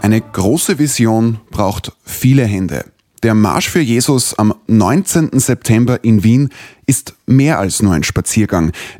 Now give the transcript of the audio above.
Eine große Vision braucht viele Hände. Der Marsch für Jesus am 19. September in Wien ist mehr als nur ein Spaziergang.